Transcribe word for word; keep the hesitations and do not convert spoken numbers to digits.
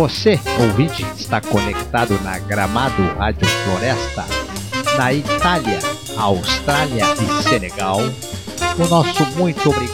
Você, ouvinte, está conectado na Gramado Rádio Floresta, na Itália, Austrália e Senegal. O nosso muito obrigado.